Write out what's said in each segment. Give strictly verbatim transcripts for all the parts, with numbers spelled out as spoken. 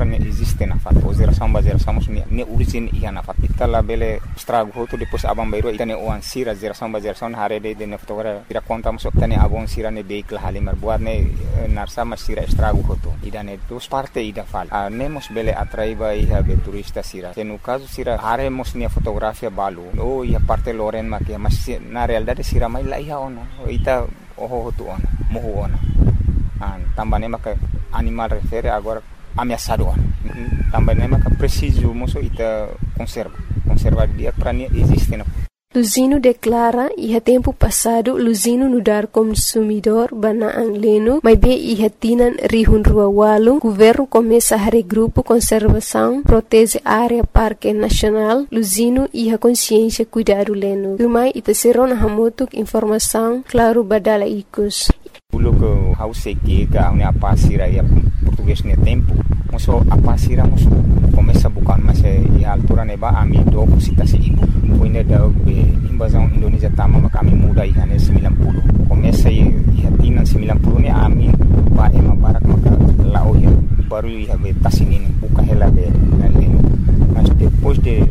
sempre ne existe na fat o zera samba zera samos ne ne origine ia na fat ita la bele estrago hoto depois abang bairo ita ne o ansira zera samba zera son hare de de ne fotogra ira conta mos tane abon sira ne vehicle halimar buat ne narsa masira estrago hoto ida ne dos parte ida fal a nemos bele atraiba ia be turista sira e no caso sira hare mos ne fotografia balu o ia parte loren ma que mas na realidade sira mai la ia ona ita oho hoto ona moho ona an tambane maka animal refere agora ameaçado ona tambane maka preciso moso ita conserva conservar dia para nem existe na Luzino declara iha tempo passado Luzino nudar consumidor banaan leno, mas be iha tinan rihun rua walu, governo começa a regrupo conservação, protege área parque nacional, Luzino iha consciência cuidado leno. Tumai ita serona hamutuk informação, claro badala ikus. Pulo que house que ga une apa sira ya português ne tempo, moso apa sira moso começa bukan mas e altura neba ami do cita se ibu. Foi da invasão Indonésia tama maka ami muda iha ne sembilan puluh. Começa e hatinan sembilan puluh ne ami ba ema barak maka lao ya baru iha be tasinin buka hela be leno. Mas depois de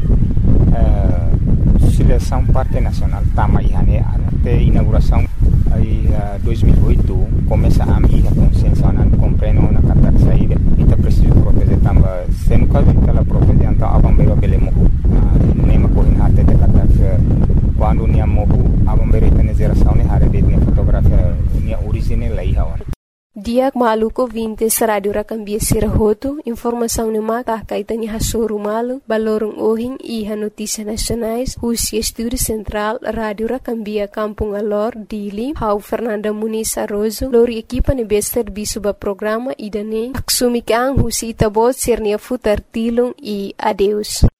uh, seleção parque nacional tama iha ne até inauguração aí uh, dois mil e oito começa a minha consciência na compreendo na carta de saída e tá preciso proteger também se no caso ela proteger então a bombeira bele morro nem uma coisa até de carta quando nia morro a bombeira tem geração ne hare de fotografia nia original lá ia hora Dia maluco vinte radio rakambia sirahoto informação ne maka kaitan ha soru malu balorong ohing iha notícias nacionais Rusia Estúdio Central Radio Rakambia Kampung Alor Dili Hau Fernanda Muniz Arrozo lori equipa ne bester bisuba programa idane aksumi kang husita bot sernia futar tilung e adeus